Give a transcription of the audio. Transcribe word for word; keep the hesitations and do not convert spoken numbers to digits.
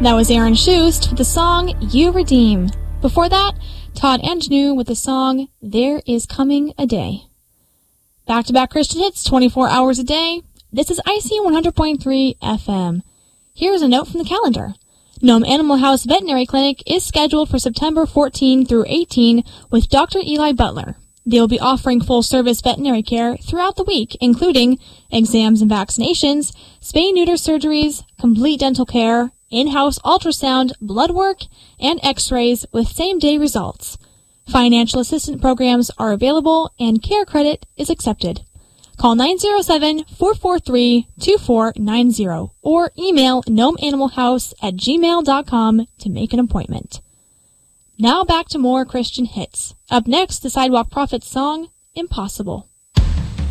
That was Aaron Schust with the song You Redeem. Before that, Todd Angenu with the song There Is Coming a Day. Back-to-back Christian hits twenty-four hours a day. This is I C one hundred point three F M. Here's a note from the calendar. Nome Animal House Veterinary Clinic is scheduled for September fourteenth through eighteenth with Doctor Eli Butler. They will be offering full-service veterinary care throughout the week, including exams and vaccinations, spay-neuter surgeries, complete dental care, in-house ultrasound, blood work, and x-rays with same-day results. Financial assistance programs are available and care credit is accepted. Call nine oh seven, four four three, two four nine zero or email gnomeanimalhouse at gmail dot com to make an appointment. Now back to more Christian hits. Up next, the Sidewalk Prophets song, Impossible.